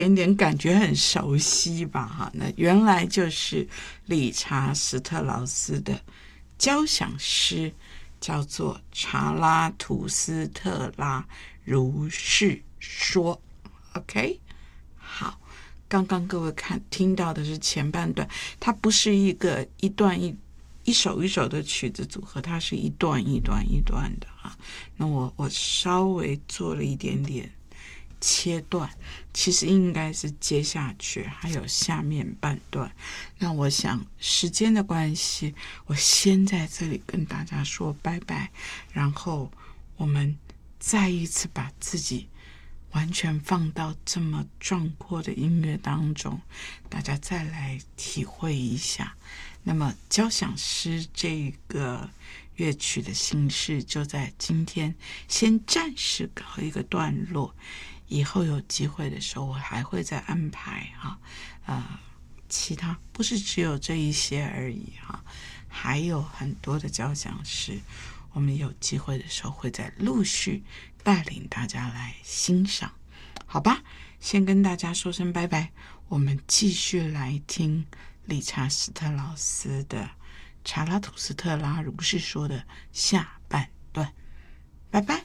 点点感觉很熟悉吧哈，那原来就是理查斯特劳斯的交响诗，叫做《查拉图斯特拉如是说》。 OK， 好，刚刚各位听到的是前半段，它不是一段一首一首的曲子组合，它是一段一段一段的哈。那我稍微做了一点点切断，其实应该是接下去还有下面半段。那我想时间的关系，我先在这里跟大家说拜拜，然后我们再一次把自己完全放到这么壮阔的音乐当中，大家再来体会一下。那么交响诗这个乐曲的形式就在今天先暂时告一个段落，以后有机会的时候我还会再安排其他不是只有这一些而已还有很多的交响诗，我们有机会的时候会再陆续带领大家来欣赏，好吧？先跟大家说声拜拜，我们继续来听理查斯特劳斯的查拉图斯特拉如是说的下半段，拜拜。